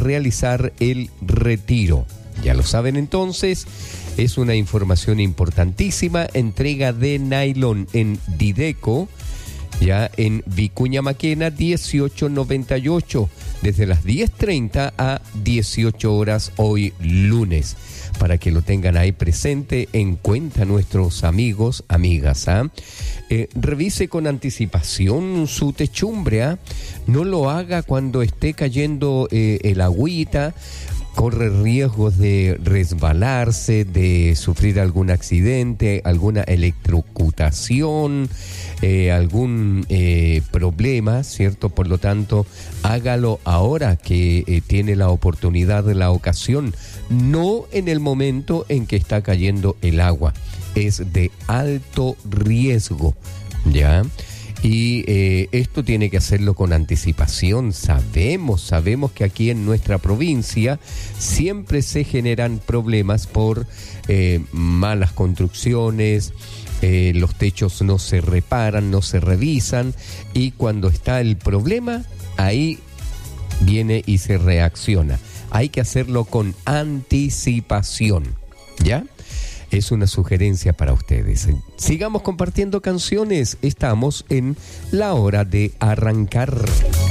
realizar el retiro. Ya lo saben entonces, es una información importantísima. Entrega de nylon en Dideco, ya en Vicuña Maquena 1898, desde las 10:30 a 18 horas hoy lunes, para que lo tengan ahí presente en cuenta nuestros amigos, amigas. Revise con anticipación su techumbre, no lo haga cuando esté cayendo el agüita. Corre riesgos de resbalarse, de sufrir algún accidente, alguna electrocutación, algún problema, ¿cierto? Por lo tanto, hágalo ahora que tiene la oportunidad, la ocasión, no en el momento en que está cayendo el agua. Es de alto riesgo, ¿ya? Y esto tiene que hacerlo con anticipación. Sabemos que aquí en nuestra provincia siempre se generan problemas por malas construcciones, los techos no se reparan, no se revisan, y cuando está el problema, ahí viene y se reacciona. Hay que hacerlo con anticipación, ¿ya? Es una sugerencia para ustedes. Sigamos compartiendo canciones. Estamos en la hora de arrancar.